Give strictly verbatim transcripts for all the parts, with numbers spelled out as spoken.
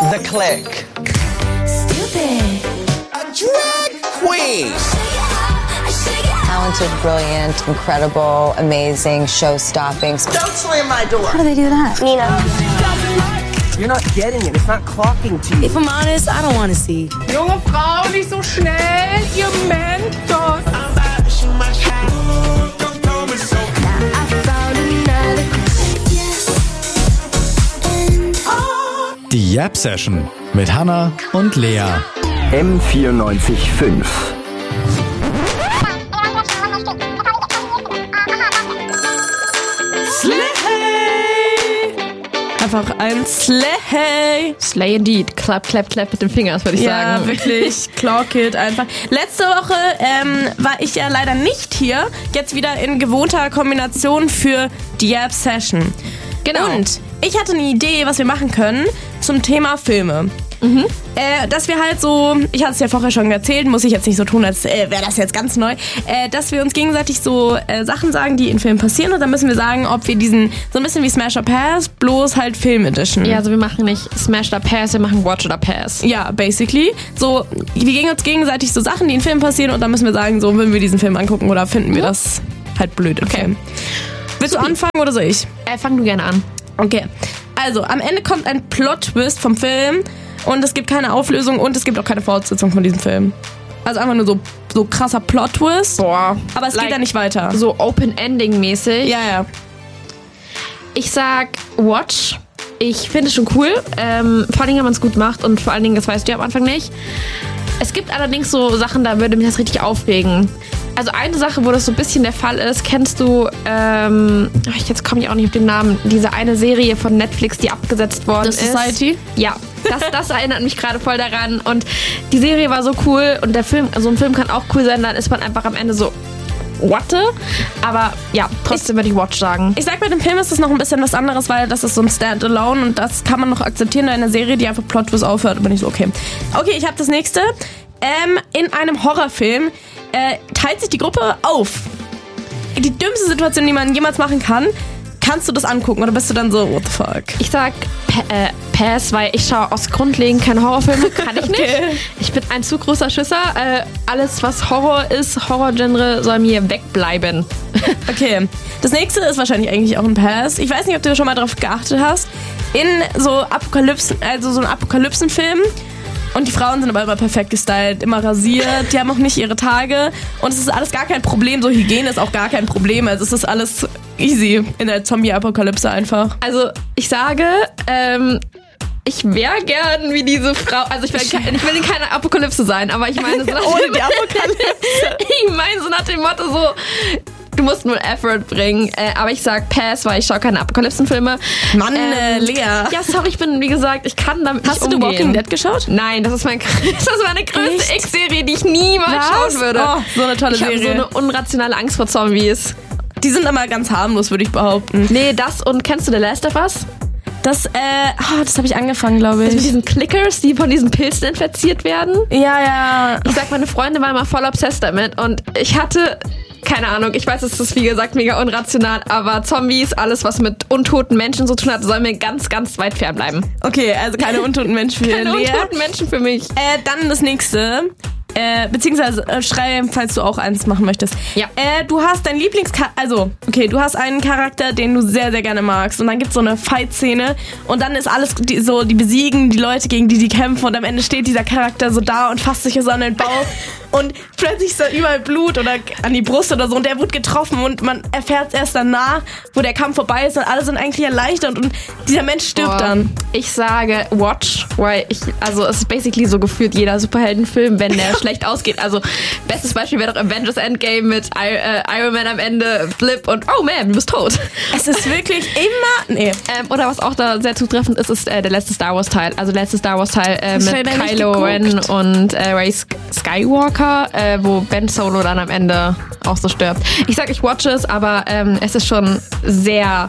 The Click. Stupid. A drag queen. Talented, brilliant, incredible, amazing, show-stopping. Don't slam my door. How do they do that? Nina. You're not getting it. It's not clocking to you. If I'm honest, I don't want to see. Junge Frau, nicht so schnell, ihr Mentos. Die Yap Session mit Hannah und Lea. M vierundneunzig Komma fünf. Einfach ein Slay. Slay indeed. Clap, clap, clap mit den Fingern, würde ich ja, sagen. Ja, wirklich. Clock it einfach. Letzte Woche ähm, war ich ja leider nicht hier. Jetzt wieder in gewohnter Kombination für die Yap Session. Genau. Und ich hatte eine Idee, was wir machen können zum Thema Filme. Mhm. Äh, dass wir halt so, ich hatte es ja vorher schon erzählt, muss ich jetzt nicht so tun, als äh, wäre das jetzt ganz neu, äh, dass wir uns gegenseitig so äh, Sachen sagen, die in Filmen passieren, und dann müssen wir sagen, ob wir diesen, so ein bisschen wie Smash or Pass, bloß halt Film Edition. Ja, also wir machen nicht Smash or Pass, wir machen Watch or Pass. Ja, basically. So, wir geben uns gegenseitig so Sachen, die in Filmen passieren, und dann müssen wir sagen, so, würden wir diesen Film angucken oder finden wir das halt blöd im Film. Willst Supi. du anfangen oder soll ich? Äh, fang du gerne an. Okay. Also, am Ende kommt ein Plot-Twist vom Film. Und es gibt keine Auflösung und es gibt auch keine Fortsetzung von diesem Film. Also einfach nur so, so krasser Plot-Twist. Boah. Aber es like, geht ja nicht weiter. So Open-Ending-mäßig. Ja, ja. Ich sag Watch. Ich finde es schon cool. Ähm, vor allen Dingen, wenn man es gut macht. Und vor allen Dingen, das weißt du ja am Anfang nicht. Es gibt allerdings so Sachen, da würde mich das richtig aufregen. Also eine Sache, wo das so ein bisschen der Fall ist, kennst du, ähm, jetzt komme ich auch nicht auf den Namen, diese eine Serie von Netflix, die abgesetzt worden The ist. Society? Ja, das, das erinnert mich gerade voll daran. Und die Serie war so cool und der Film, so ein Film kann auch cool sein, dann ist man einfach am Ende so, what? Aber ja, trotzdem würde ich Watch sagen. Ich sag, bei dem Film ist das noch ein bisschen was anderes, weil das ist so ein Standalone und das kann man noch akzeptieren in einer Serie, die einfach Plot-Twist aufhört, aber nicht so, okay. Okay, ich habe das nächste. Ähm, in einem Horrorfilm äh, teilt sich die Gruppe auf. Die dümmste Situation, die man jemals machen kann. Kannst du das angucken oder bist du dann so, what the fuck? Ich sag pa- äh, Pass, weil ich schaue aus Grundlegend keine Horrorfilme, kann ich nicht. Okay. Ich bin ein zu großer Schisser. Äh, alles, was Horror ist, Horrorgenre, soll mir wegbleiben. Okay, das nächste ist wahrscheinlich eigentlich auch ein Pass. Ich weiß nicht, ob du schon mal darauf geachtet hast. In so Apokalypsen, also so einem Apokalypsenfilm. Und die Frauen sind aber immer perfekt gestylt, immer rasiert, die haben auch nicht ihre Tage. Und es ist alles gar kein Problem, so Hygiene ist auch gar kein Problem. Also es ist alles easy in der Zombie-Apokalypse einfach. Also ich sage, ähm, ich wäre gern wie diese Frau, also ich, wär, ich will in keiner Apokalypse sein, aber ich meine so nach Ohne die Apokalypse. ich meine so nach dem Motto so, du musst nur Effort bringen. Äh, aber ich sag Pass, weil ich schaue keine Apokalypsenfilme. Mann, äh, ähm, Lea. Ja, sorry, ich bin, wie gesagt, ich kann damit Hast nicht du umgehen. The Walking Dead geschaut? Nein, das ist, mein, das ist meine größte Echt? X-Serie, die ich niemals Was? schauen würde. Oh, so eine tolle ich habe so Serie. eine unrationale Angst vor Zombies. Die sind aber ganz harmlos, würde ich behaupten. Nee, das und kennst du The Last of Us? Das, äh, oh, das habe ich angefangen, glaube Das mit ich. diesen Clickers, die von diesen Pilzen infiziert werden. Ja, ja. Ich sag, meine Freundin war immer voll obsessed damit und ich hatte, keine Ahnung, ich weiß, es ist wie gesagt mega unrational, aber Zombies, alles was mit untoten Menschen zu tun hat, soll mir ganz, ganz weit fernbleiben. Okay, also keine untoten Menschen für Keine Lea. untoten Menschen für mich. Äh, dann das nächste. Äh, beziehungsweise äh, schrei, falls du auch eins machen möchtest. Ja. Äh, du hast dein Lieblingscharakter, also, okay, du hast einen Charakter, den du sehr, sehr gerne magst. Und dann gibt's so eine Fight-Szene und dann ist alles die, so, die besiegen die Leute, gegen die die kämpfen, und am Ende steht dieser Charakter so da und fasst sich so an den Bauch und plötzlich ist da überall Blut oder an die Brust oder so und der wird getroffen und man erfährt es erst danach, wo der Kampf vorbei ist und alle sind eigentlich erleichtert und dieser Mensch stirbt Boah. dann. Ich sage Watch, weil ich, also es ist basically so gefühlt jeder Superheldenfilm, wenn der schlecht ausgeht. Also bestes Beispiel wäre doch Avengers Endgame mit I, äh, Iron Man am Ende, Flip und oh man, du bist tot. Es ist wirklich immer, nee. Ähm, oder was auch da sehr zutreffend ist, ist äh, der letzte Star Wars Teil. Also der letzte Star Wars Teil äh, Das mit hab ich nicht Kylo Ren geguckt. und äh, Rey Sk- Skywalker, äh, wo Ben Solo dann am Ende auch so stirbt. Ich sag, ich watch es, aber ähm, es ist schon sehr,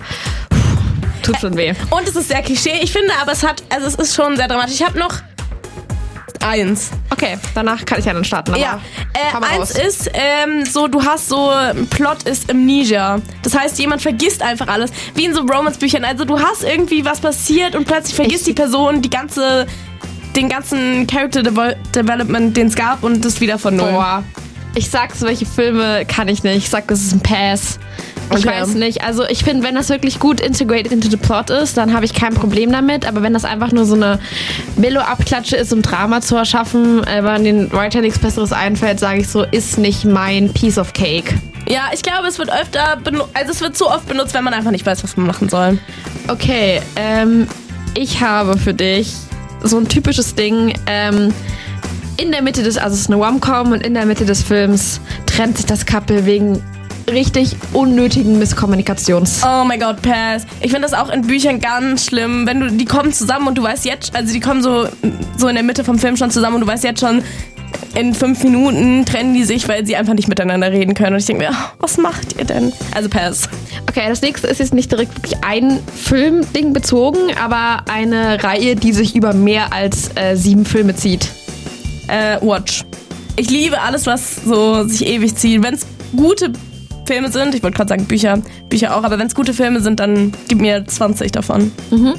tut schon weh. Und es ist sehr Klischee, ich finde, aber es hat, also es ist schon sehr dramatisch. Ich habe noch Eins. Okay, danach kann ich ja dann starten. Aber Ja, äh, hau mal eins raus. ist, ähm, so, du hast so, Plot ist Amnesia. Das heißt, jemand vergisst einfach alles. Wie in so Romance-Büchern. Also du hast irgendwie was passiert und plötzlich vergisst Ich- die Person die ganze, den ganzen Character Devo- Development, den es gab und das wieder von null. Boah. Ich sag, so welche Filme kann ich nicht. Ich sag, das ist ein Pass. Ich Okay. weiß nicht. Also ich finde, wenn das wirklich gut integrated into the plot ist, dann habe ich kein Problem damit. Aber wenn das einfach nur so eine Billo-Abklatsche ist, um Drama zu erschaffen, äh, weil den Writer nichts Besseres einfällt, sage ich so, ist nicht mein Piece of Cake. Ja, ich glaube, es wird öfter benutzt, also es wird zu oft benutzt, wenn man einfach nicht weiß, was man machen soll. Okay, ähm, ich habe für dich so ein typisches Ding. Ähm, in der Mitte des, also es ist eine Rom-Com und in der Mitte des Films trennt sich das Couple wegen richtig unnötigen Misskommunikations. Oh mein Gott, Pass. Ich finde das auch in Büchern ganz schlimm, wenn du, die kommen zusammen und du weißt jetzt, also die kommen so, so in der Mitte vom Film schon zusammen und du weißt jetzt schon, in fünf Minuten trennen die sich, weil sie einfach nicht miteinander reden können. Und ich denke mir, oh, was macht ihr denn? Also Pass. Okay, das nächste ist jetzt nicht direkt wirklich ein Filmding bezogen, aber eine Reihe, die sich über mehr als äh, sieben Filme zieht. Äh, Watch. Ich liebe alles, was so sich ewig zieht. Wenn es gute Filme sind, ich wollte gerade sagen Bücher, Bücher auch, aber wenn es gute Filme sind, dann gib mir zwanzig davon.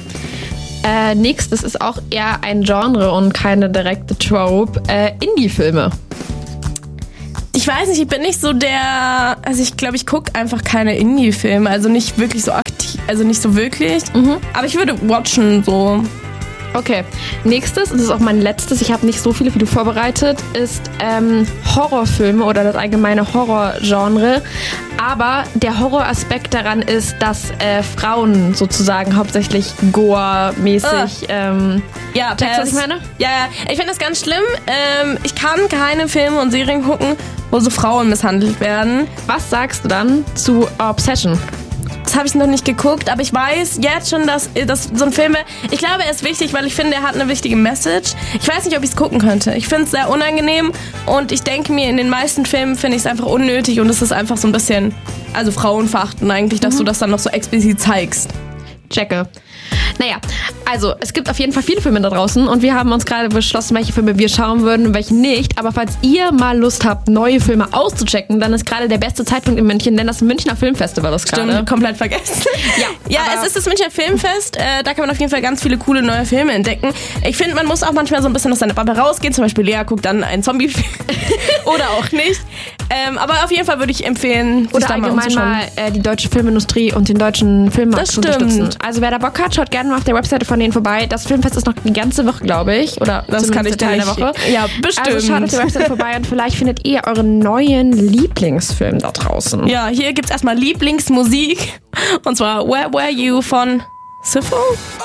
Äh, nächstes ist auch eher ein Genre und keine direkte Trope. Äh, Indie-Filme. Ich weiß nicht, ich bin nicht so der, also ich glaube, ich gucke einfach keine Indie-Filme, also nicht wirklich so aktiv, also nicht so wirklich, aber ich würde watchen so. Okay, nächstes, und das ist auch mein letztes, ich habe nicht so viele wie du vorbereitet, ist ähm, Horrorfilme oder das allgemeine Horrorgenre. Aber der Horroraspekt daran ist, dass äh, Frauen sozusagen hauptsächlich Gore-mäßig... Ah. Ähm, Ja, Checkst du, was ich meine? Ja, ja. Ich finde das ganz schlimm. Ähm, ich kann keine Filme und Serien gucken, wo so Frauen misshandelt werden. was sagst du dann zu Obsession? Das habe ich noch nicht geguckt, aber ich weiß jetzt schon, dass, dass so ein Film, ich glaube, er ist wichtig, weil ich finde, er hat eine wichtige Message. Ich weiß nicht, ob ich es gucken könnte. Ich finde es sehr unangenehm und ich denke mir, in den meisten Filmen finde ich es einfach unnötig und es ist einfach so ein bisschen, also Frauenverachtend eigentlich, dass du das dann noch so explizit zeigst. Checke. Naja, also es gibt auf jeden Fall viele Filme da draußen und wir haben uns gerade beschlossen, welche Filme wir schauen würden und welche nicht. Aber falls ihr mal Lust habt, neue Filme auszuchecken, dann ist gerade der beste Zeitpunkt in München, denn das Münchner Filmfestival ist gerade. Stimmt, komplett vergessen. Ja, ja, aber- es ist das Münchner Filmfest. Äh, da kann man auf jeden Fall ganz viele coole neue Filme entdecken. Ich finde, man muss auch manchmal so ein bisschen aus seiner Bubble rausgehen. Zum Beispiel Lea guckt dann einen Zombie-Film. Oder auch nicht. Ähm, aber auf jeden Fall würde ich empfehlen, sich Oder da mal allgemein umzuschauen. mal äh, die deutsche Filmindustrie und den deutschen Filmmarkt Das zu stimmt. unterstützen. Also wer da Bock hat, schaut gerne mal auf der Webseite von denen vorbei. Das Filmfest ist noch die ganze Woche, glaube ich. Oder Das kann ich zumindest der Teil dir der nicht- Woche. Ja, bestimmt. Also schaut auf der Webseite vorbei und vielleicht findet ihr euren neuen Lieblingsfilm da draußen. Ja, hier gibt's erstmal Lieblingsmusik. Und zwar Where Were You von Syphil?